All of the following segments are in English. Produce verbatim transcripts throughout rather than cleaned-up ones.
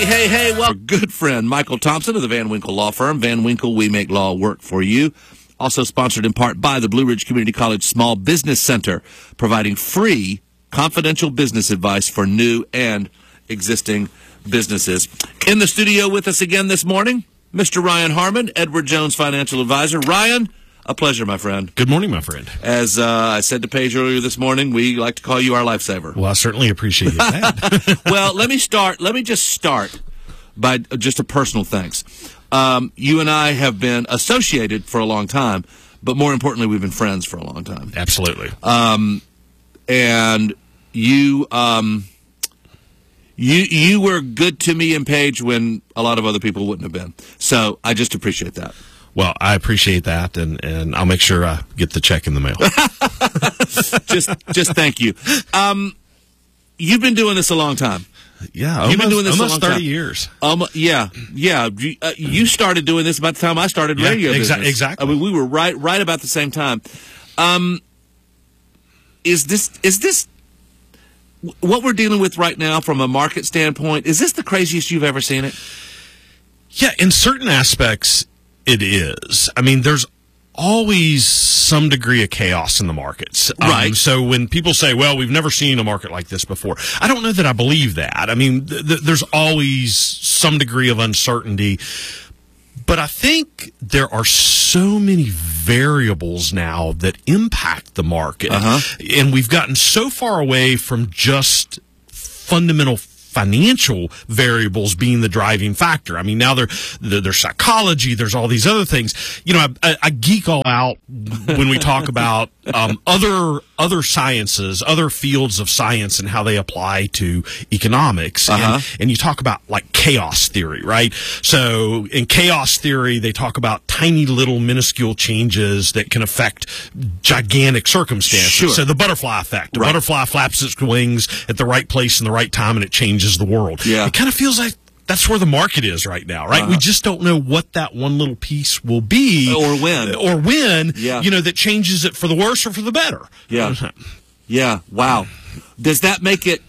hey, hey, well, our good friend Michael Thompson of the Van Winkle Law Firm. Van Winkle, we make law work for you. Also sponsored in part by the Blue Ridge Community College Small Business Center, providing free confidential business advice for new and existing businesses. In the studio with us again this morning, Mister Ryan Harmon, Edward Jones Financial Advisor. Ryan, a pleasure, my friend. Good morning, my friend. As uh, I said to Paige earlier this morning, we like to call you our lifesaver. Well, I certainly appreciate that. Well, let me start. Let me just start by just a personal thanks. Um, you and I have been associated for a long time, but more importantly, we've been friends for a long time. Absolutely. Um, and you, um, you, you were good to me and Paige when a lot of other people wouldn't have been. So I just appreciate that. Well, I appreciate that, and, and I'll make sure I get the check in the mail. just, just thank you. Um, you've been doing this a long time. Yeah, You've almost, been doing this almost a long thirty time. years. Um, yeah, yeah. You, uh, you started doing this about the time I started Yeah, radio exa- business. exactly. I mean, we were right, right about the same time. Um, is this, is this what we're dealing with right now from a market standpoint? Is this the craziest you've ever seen it? Yeah, in certain aspects, it is. I mean, there's always some degree of chaos in the markets. Um, Right. So when people say, well, we've never seen a market like this before, I don't know that I believe that. I mean, th- th- there's always some degree of uncertainty. But I think there are so many variables now that impact the market. Uh-huh. And we've gotten so far away from just fundamental financial variables being the driving factor. I mean, now there, there's psychology, there's all these other things. You know, I, I, I geek all out when we talk about um, other other sciences, other fields of science and how they apply to economics. Uh-huh. And, and you talk about like chaos theory, right? So in chaos theory, they talk about tiny little minuscule changes that can affect gigantic circumstances. Sure. So the butterfly effect. The Right. butterfly flaps its wings at the right place in the right time and it changes the world. Yeah. It kind of feels like that's where the market is right now, right? Uh-huh. We just don't know what that one little piece will be. Or when. Or when, Yeah. you know, that changes it for the worse or for the better. Yeah. Yeah. Wow. Does that make it,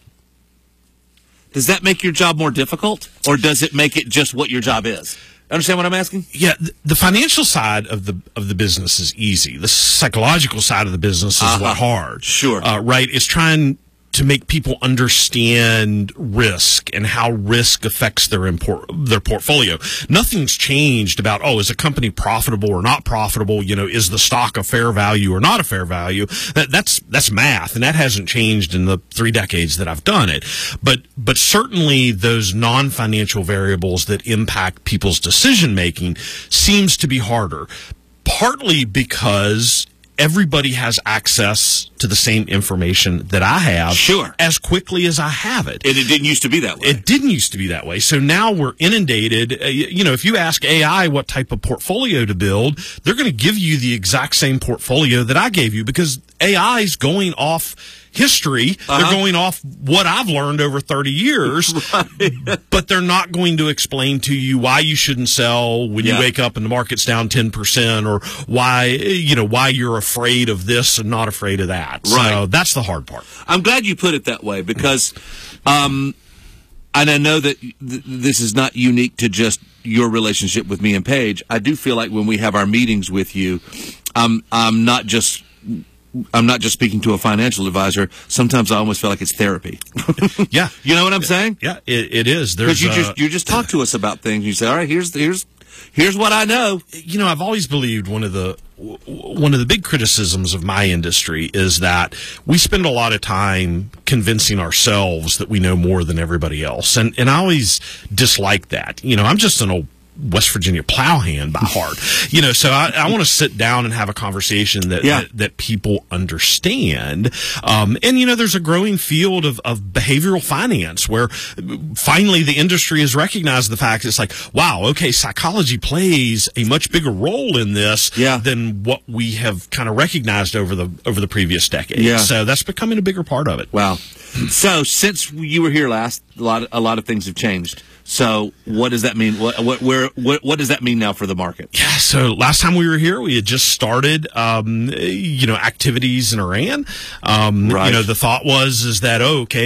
does that make your job more difficult, or does it make it just what your job is? Understand what I'm asking? Yeah, th- the financial side of the of the business is easy. The psychological side of the business is Uh-huh. what hard. Sure. Uh, right? It's trying to make people understand risk and how risk affects their import, their portfolio. Nothing's changed about, oh, is a company profitable or not profitable? You know, is the stock a fair value or not a fair value? That, that's that's math, and that hasn't changed in the three decades that I've done it. But but certainly those non-financial variables that impact people's decision making seems to be harder. Partly because everybody has access to the same information that I have, Sure, as quickly as I have it. And it didn't used to be that way. It didn't used to be that way. So now we're inundated. Uh, you know, if you ask A I what type of portfolio to build, they're going to give you the exact same portfolio that I gave you because A I is going off history. Uh-huh. They're going off what I've learned over thirty years, Right. but they're not going to explain to you why you shouldn't sell when Yeah. you wake up and the market's down ten percent, or why, you know, why you're afraid of this and not afraid of that. Right. So that's the hard part. I'm glad you put it that way because, um, and I know that th- this is not unique to just your relationship with me and Paige. I do feel like when we have our meetings with you, um, I'm not just I'm not just speaking to a financial advisor. Sometimes I almost feel like it's therapy. Yeah. You know what I'm saying? Yeah, it, it is. There's Because you uh, just you just talk to us about things. You say, all right, here's here's here's what I know. you know, I've always believed one of the w- one of the big criticisms of my industry is that we spend a lot of time convincing ourselves that we know more than everybody else, and and I always dislike that. You know, I'm just an old West Virginia plowhand by heart, you know, so I, I want to sit down and have a conversation that, Yeah. that, that people understand. Um, and, you know, there's a growing field of, of behavioral finance where finally the industry has recognized the fact it's like, wow, okay, psychology plays a much bigger role in this Yeah. than what we have kind of recognized over the, over the previous decade. Yeah. So that's becoming a bigger part of it. Wow. So since you were here last, a lot a lot of things have changed. So what does that mean? What what where what, what does that mean now for the market? Yeah, so last time we were here, we had just started, um, you know, activities in Iran. Um, Right. You know, the thought was is that, oh, okay, it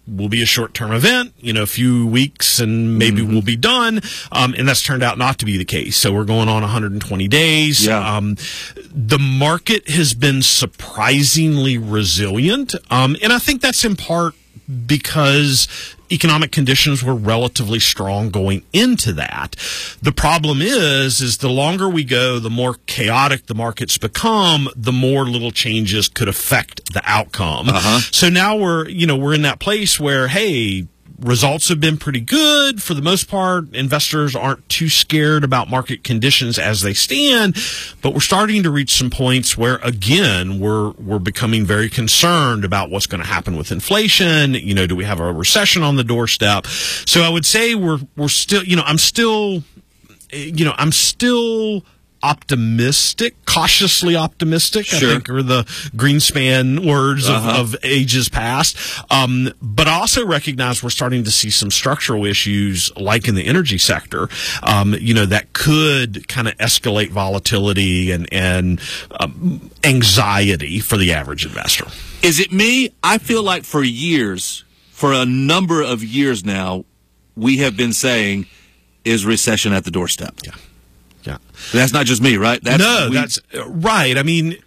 will be a short-term event, you know, a few weeks and maybe mm-hmm. we'll be done. Um, and that's turned out not to be the case. So we're going on one hundred twenty days. Yeah. Um, the market has been surprisingly resilient. Um, and I think that's in part because economic conditions were relatively strong going into that. The problem is, is the longer we go, the more chaotic the markets become, the more little changes could affect the outcome. Uh-huh. So now we're, you know, we're in that place where, hey, results have been pretty good. For the most part, investors aren't too scared about market conditions as they stand, but we're starting to reach some points where, again, we're we're becoming very concerned about what's going to happen with inflation. You know, do we have a recession on the doorstep? So I would say we're we're still, you know, I'm still, you know, I'm still optimistic, cautiously optimistic, sure. I think are the Greenspan words uh-huh. of, of ages past. Um, but I also recognize we're starting to see some structural issues, like in the energy sector, um, you know, that could kind of escalate volatility and, and um, anxiety for the average investor. Is it me? I feel like for years, for a number of years now, we have been saying, is recession at the doorstep? Yeah. Yeah. That's not just me, right? That's, no, we, that's right. I mean,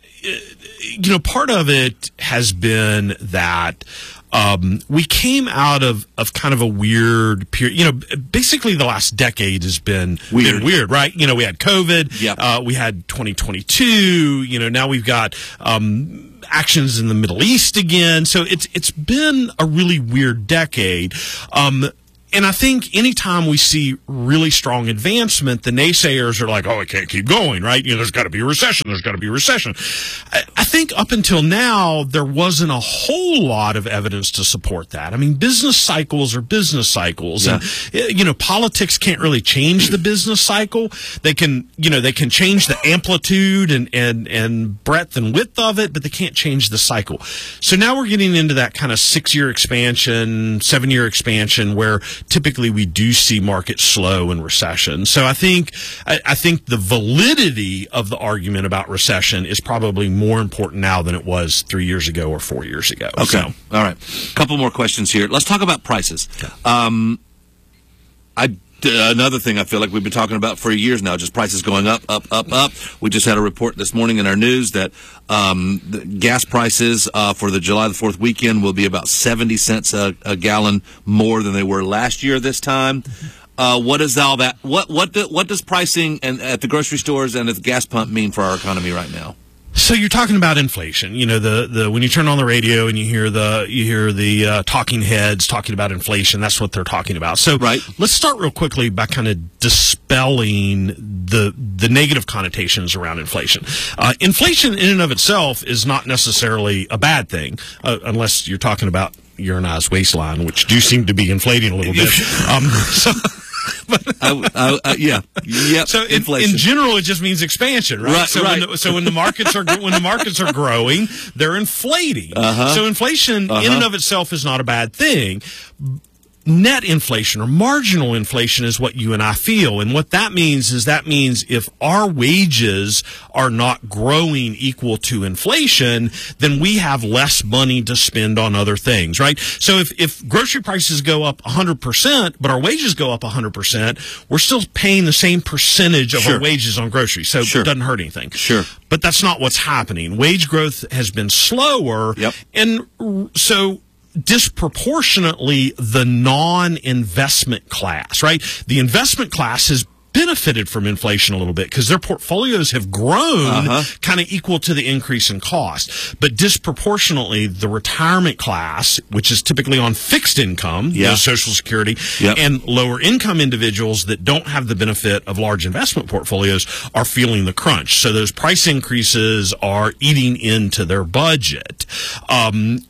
you know, part of it has been that um, we came out of, of kind of a weird period. You know, basically the last decade has been weird, been weird, right? You know, we had COVID. Yep. Uh, we had twenty twenty-two. You know, now we've got um, actions in the Middle East again. So it's it's been a really weird decade. Um, And I think anytime we see really strong advancement, the naysayers are like, oh, it can't keep going, right? You know, there's got to be a recession. There's got to be a recession. I, I think up until now, there wasn't a whole lot of evidence to support that. I mean, business cycles are business cycles. Yeah. And, you know, politics can't really change the business cycle. They can, you know, they can change the amplitude and, and, and breadth and width of it, but they can't change the cycle. So now we're getting into that kind of six-year expansion, seven-year expansion where typically we do see markets slow in recession. So I think I, I think the validity of the argument about recession is probably more important now than it was three years ago or four years ago. Okay. So. All right. A couple more questions here. Let's talk about prices. Um, I Another thing I feel like we've been talking about for years now, just prices going up, up, up, up. We just had a report this morning in our news that um, the gas prices uh, for the July the fourth weekend will be about seventy cents a, a gallon more than they were last year this time. Uh, what is all that? What what do, what does pricing and at the grocery stores and at the gas pump mean for our economy right now? So you're talking about inflation. You know, the, the when you turn on the radio and you hear the you hear the uh, talking heads talking about inflation, that's what they're talking about. So right. Let's start real quickly by kind of dispelling the the negative connotations around inflation. Uh, inflation in and of itself is not necessarily a bad thing, uh, unless you're talking about your and I's waistline, which do seem to be inflating a little bit. Um, so. But, I, I, I, yeah, yep. So in, inflation. in general, it just means expansion, right? Right, so, right. When the, so when the markets are when the markets are growing, they're inflating. Uh-huh. So inflation uh-huh. in and of itself is not a bad thing. Net inflation or marginal inflation is what you and I feel. And what that means is that means if our wages are not growing equal to inflation, then we have less money to spend on other things, right? So if, if grocery prices go up one hundred percent, but our wages go up one hundred percent, we're still paying the same percentage of sure. our wages on groceries. So sure. it doesn't hurt anything. Sure. But that's not what's happening. Wage growth has been slower. Yep. And so disproportionately the non-investment class, right? The investment class has benefited from inflation a little bit because their portfolios have grown uh-huh. kind of equal to the increase in cost. But disproportionately, the retirement class, which is typically on fixed income, yeah. you know, Social Security, yep. and lower income individuals that don't have the benefit of large investment portfolios are feeling the crunch. So those price increases are eating into their budget. Um,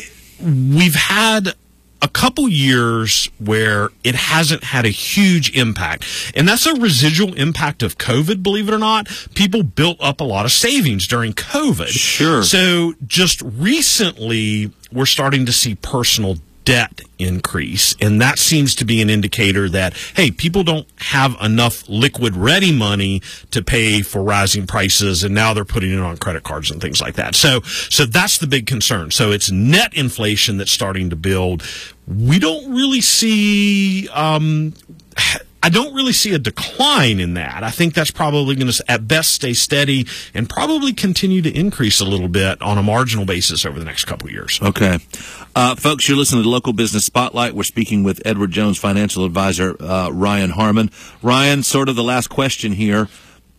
We've had a couple years where it hasn't had a huge impact. And that's a residual impact of COVID, believe it or not. People built up a lot of savings during COVID. Sure. So just recently, we're starting to see personal debt increase. And that seems to be an indicator that, hey, people don't have enough liquid ready money to pay for rising prices, and now they're putting it on credit cards and things like that. So, so that's the big concern. So it's net inflation that's starting to build. We don't really see, um, I don't really see a decline in that. I think that's probably going to, at best, stay steady and probably continue to increase a little bit on a marginal basis over the next couple of years. Okay. Uh, folks, you're listening to the Local Business Spotlight. We're speaking with Edward Jones financial advisor, uh, Ryan Harmon. Ryan, sort of the last question here,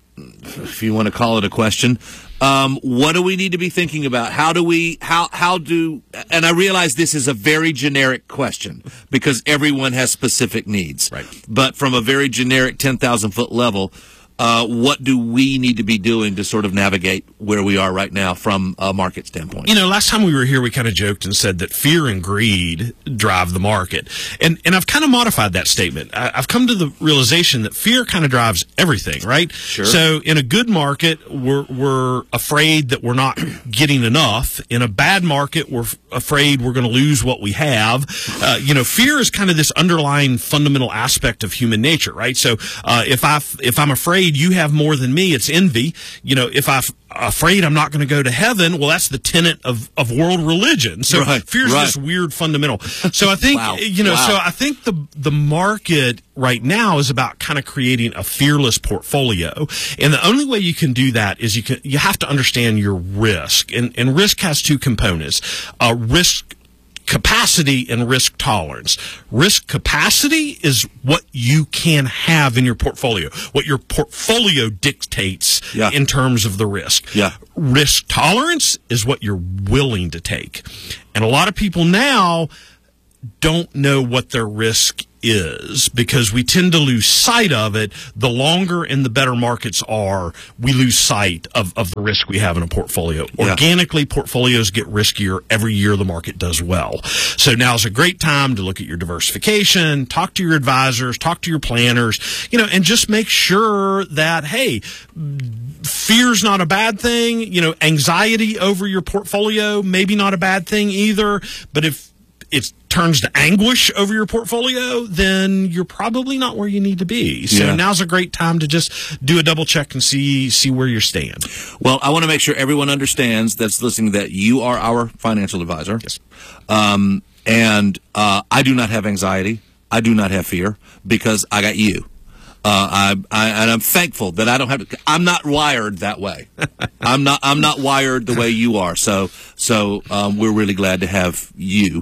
if you want to call it a question. Um, what do we need to be thinking about? How do we, how, how do, and I realize this is a very generic question because everyone has specific needs. Right. But from a very generic ten thousand foot level, uh, what do we need to be doing to sort of navigate where we are right now from a market standpoint? You know, last time we were here, we kind of joked and said that fear and greed drive the market. And and I've kind of modified that statement. I, I've come to the realization that fear kind of drives everything, right? Sure. So in a good market, we're, we're afraid that we're not getting enough. In a bad market, we're afraid we're going to lose what we have. Uh, you know, fear is kind of this underlying fundamental aspect of human nature, right? So uh, if, I, if I'm afraid you have more than me, it's envy. You know, if I'm afraid I'm not going to go to heaven, well, that's the tenet of, of world religion. So right, fear's right. this weird fundamental. So I think, wow, you know, wow. so I think the, the market right now is about kind of creating a fearless portfolio. And the only way you can do that is you can, you have to understand your risk. And, and risk has two components. Uh, risk capacity and risk tolerance. Risk capacity is what you can have in your portfolio, what your portfolio dictates yeah. in terms of the risk. Yeah. Risk tolerance is what you're willing to take. And a lot of people now don't know what their risk is because we tend to lose sight of it. The longer and the better markets are, we lose sight of, of the risk we have in a portfolio. Yeah. Organically, portfolios get riskier every year the market does well. So now's a great time to look at your diversification, talk to your advisors, talk to your planners, you know, and just make sure that, hey, fear's not a bad thing. You know, anxiety over your portfolio, maybe not a bad thing either. But if it turns to anguish over your portfolio, then you're probably not where you need to be. So yeah. now's a great time to just do a double check and see see where you stand. Well, I want to make sure everyone understands that's listening that you are our financial advisor. Yes. Um, and uh, I do not have anxiety. I do not have fear because I got you. Uh, I, I, and I'm thankful that I don't have to, I'm not wired that way. I'm not, I'm not wired the way you are. So, so, um, we're really glad to have you,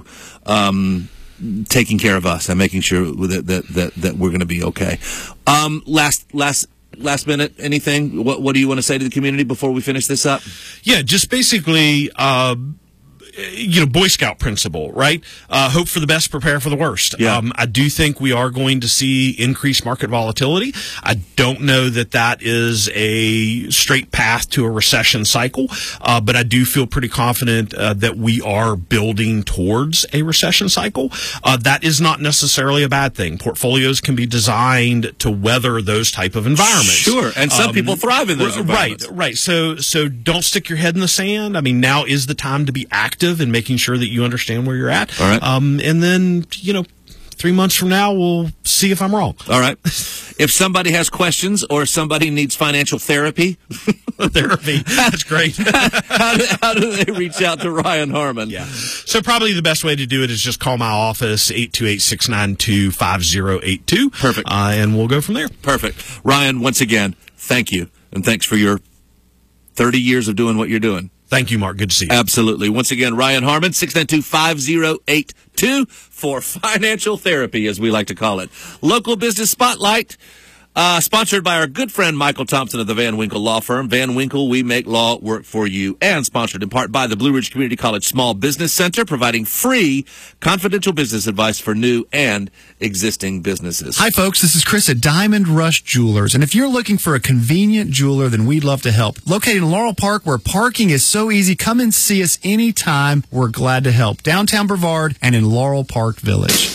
um, taking care of us and making sure that, that, that, that we're going to be okay. Um, last, last, last minute, anything? What, what do you want to say to the community before we finish this up? Yeah, just basically, uh, you know, Boy Scout principle, right? Uh, hope for the best, prepare for the worst. Yeah. Um, I do think we are going to see increased market volatility. I don't know that that is a straight path to a recession cycle, uh, but I do feel pretty confident uh, that we are building towards a recession cycle. Uh, that is not necessarily a bad thing. Portfolios can be designed to weather those type of environments. Sure, and some um, people thrive in those r- environments. Right, right. So, so don't stick your head in the sand. I mean, now is the time to be active and making sure that you understand where you're at. All right. Um, and then, you know, three months from now, we'll see if I'm wrong. All right. If somebody has questions or somebody needs financial therapy, Therapy. That's great. how, do, how do they reach out to Ryan Harmon? Yeah. So probably the best way to do it is just call my office, eight two eight, six nine two, five zero eight two. Perfect. Uh, and we'll go from there. Perfect. Ryan, once again, thank you. And thanks for your thirty years of doing what you're doing. Thank you, Mark. Good to see you. Absolutely. Once again, Ryan Harmon, six nine two, five zero eight two for financial therapy, as we like to call it. Local Business Spotlight, uh, sponsored by our good friend Michael Thompson of the Van Winkle Law Firm. Van Winkle, we make law work for you. And sponsored in part by the Blue Ridge Community College Small Business Center, providing free confidential business advice for new and existing businesses. Hi, folks. This is Chris at Diamond Rush Jewelers. And if you're looking for a convenient jeweler, then we'd love to help. Located in Laurel Park, where parking is so easy, come and see us anytime. We're glad to help. Downtown Brevard and in Laurel Park Village.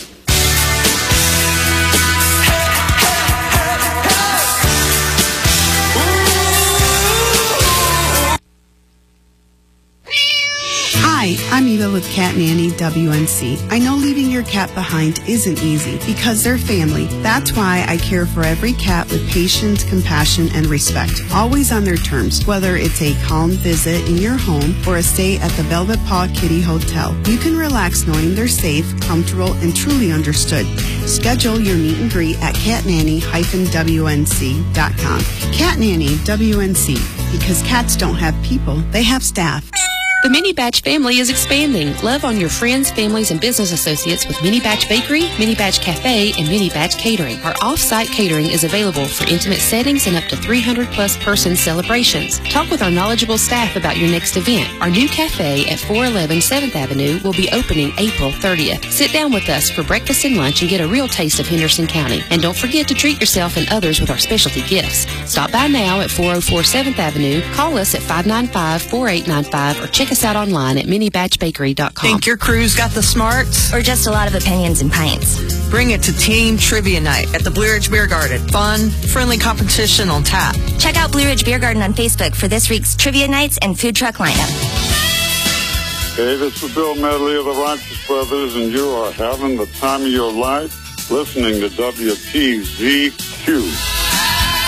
Hi, I'm Eva with Cat Nanny W N C. I know leaving your cat behind isn't easy because they're family. That's why I care for every cat with patience, compassion, and respect, always on their terms, whether it's a calm visit in your home or a stay at the Velvet Paw Kitty Hotel. You can relax knowing they're safe, comfortable, and truly understood. Schedule your meet and greet at cat nanny dash w n c dot com. Cat Nanny W N C, because cats don't have people, they have staff. The Mini Batch family is expanding. Love on your friends, families, and business associates with Mini Batch Bakery, Mini Batch Cafe, and Mini Batch Catering. Our off-site catering is available for intimate settings and up to three hundred plus person celebrations. Talk with our knowledgeable staff about your next event. Our new cafe at four eleven seventh Avenue will be opening April thirtieth. Sit down with us for breakfast and lunch and get a real taste of Henderson County. And don't forget to treat yourself and others with our specialty gifts. Stop by now at four oh four seventh Avenue, call us at five nine five, four eight nine five, or check us out online at mini batch bakery dot com. Think your crew's got the smarts? Or just a lot of opinions and pints? Bring it to Team Trivia Night at the Blue Ridge Beer Garden. Fun, friendly competition on tap. Check out Blue Ridge Beer Garden on Facebook for this week's Trivia Nights and food truck lineup. Hey, this is Bill Medley of the Righteous Brothers, and you are having the time of your life listening to W T Z Q.